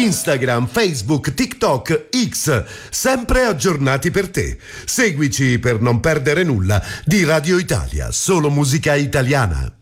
Instagram, Facebook, TikTok, X, sempre aggiornati per te. Seguici per non perdere nulla di Radio Italia, solo musica italiana.